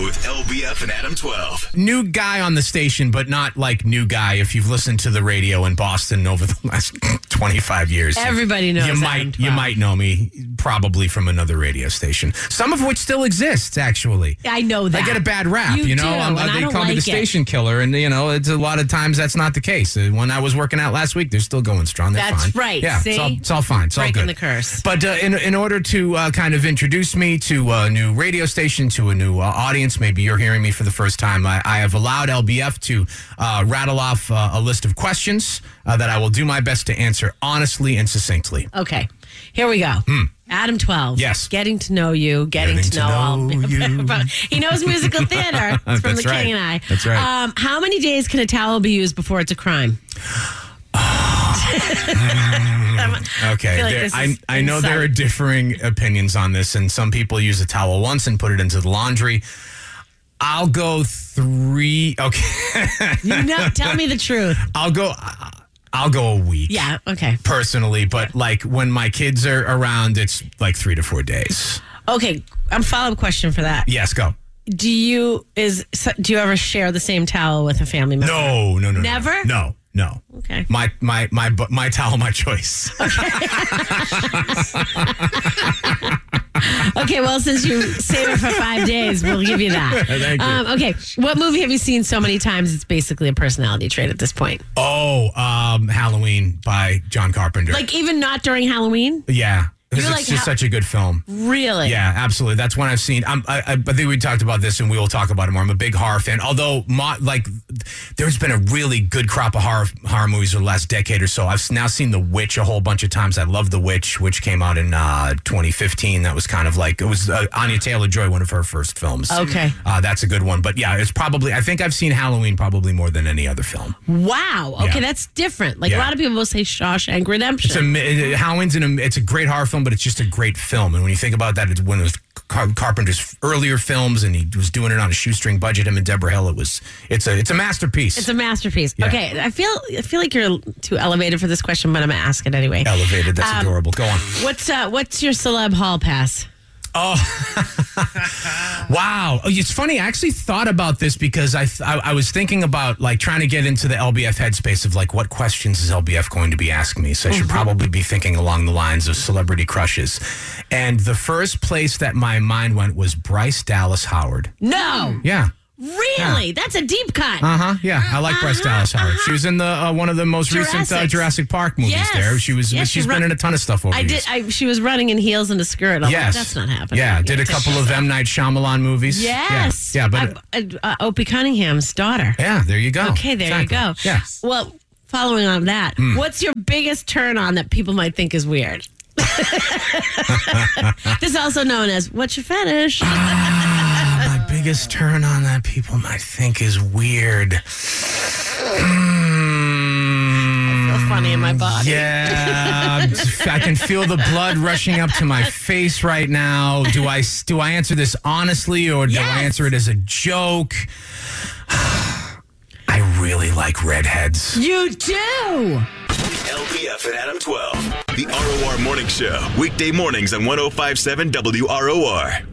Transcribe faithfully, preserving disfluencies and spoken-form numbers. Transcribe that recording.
with L B F and Adam twelve. New guy on the station, but not like new guy if you've listened to the radio in Boston over the last twenty-five years. Everybody knows you Adam might twelve. You might know me probably from another radio station, some of which still exists, actually. I know that. I get a bad rap, You you, know. do, Um, and I they don't call me like the it. station killer, and you know, it's a lot of times that's not the case. Uh, When I was working out last week, they're still going strong. They're That's fine. right. Yeah, See? It's, all, it's all fine. It's all Breaking good. the curse. But uh, in in order to uh, kind of introduce me to a new radio station, to a new uh, audience, maybe you're hearing me for the first time, I, I have allowed L B F to uh, rattle off uh, a list of questions uh, that I will do my best to answer honestly and succinctly. Okay, here we go. Adam twelve. Yes. Getting to know you, getting, Getting to to know, all. know you. He knows musical theater. It's from That's The right. King and I. That's right. Um, how many days can a towel be used before it's a crime? Okay, feel like there- this I, is I know there are insight. differing opinions on this, and some people use a towel once and put it into the laundry. I'll go three. Okay, You know, tell me the truth. I'll go. I'll go a week. Yeah. Okay. Personally, but like when my kids are around, it's like three to four days. Okay. I'm follow up question for that. Yes, go. Do you is do you ever share the same towel with a family member? No, no, no, no. Never? No, no. Okay. My my my bu- my towel, my choice. Okay, well, since you save it for five days, we'll give you that. Thank you. Um, okay, what movie have you seen so many times it's basically a personality trait at this point? Oh, um, Halloween by John Carpenter. Like, even not during Halloween? yeah, because You're it's like just how- such a good film. Really? Yeah, absolutely. That's one I've seen. I'm, I, I, I think we talked about this, and we will talk about it more. I'm a big horror fan. Although, my, like, there's been a really good crop of horror horror movies over the last decade or so. I've now seen The Witch a whole bunch of times. I love The Witch, which came out in uh, twenty fifteen. That was kind of like it was uh, Anya Taylor-Joy, one of her first films. Okay. uh, that's a good one. But yeah, it's probably. I think I've seen Halloween probably more than any other film. Wow. Okay, Yeah. that's different. Like, a Yeah. lot of people will say Shawshank Redemption. It's a it- Halloween's in a, it's a great horror film, but it's just a great film. And when you think about that, it's one of Car- Carpenter's earlier films, and he was doing it on a shoestring budget. Him and Deborah Hill. It was it's a it's a masterpiece. It's a masterpiece. Yeah. Okay, I feel I feel like you're too elevated for this question, but I'm gonna ask it anyway. Elevated. That's Um, adorable. Go on. What's uh, what's your celeb hall pass? Wow. Oh, it's funny. I actually thought about this because I, th- I I was thinking about like trying to get into the L B F headspace of like what questions is L B F going to be asking me. So I should probably be thinking along the lines of celebrity crushes. And the first place that my mind went was Bryce Dallas Howard. No. Yeah. Really? That's a deep cut. Uh huh. Yeah, I like Bryce Dallas Howard. She was in the uh, one of the most recent uh, Jurassic. Jurassic Park movies. Yes. There, she was. Yes, she's she been run- in a ton of stuff over I the did. years. I, she was running in heels and a skirt. I'm Yes, like, that's not happening. Yeah, did a couple of M. Night Shyamalan movies. Yes. Yeah, yeah but uh, uh, Opie Cunningham's daughter. yeah, there you go. Okay, there Exactly. you go. Yeah. Well, following on that, Hmm. what's your biggest turn on that people might think is weird? This is also known as what's your fetish? My biggest turn on that people might think is weird. Mm, I feel funny in my body. yeah, I can feel the blood rushing up to my face right now. Do I do I answer this honestly or do Yes. I answer it as a joke? I really like redheads. You do. L B F and Adam twelve. The R O R Morning Show. Weekday mornings on one oh five point seven W R O R.